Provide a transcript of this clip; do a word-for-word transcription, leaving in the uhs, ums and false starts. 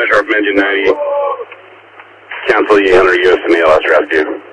Measure up engine ninety. Cancel E one hundred U S and A L S rescue.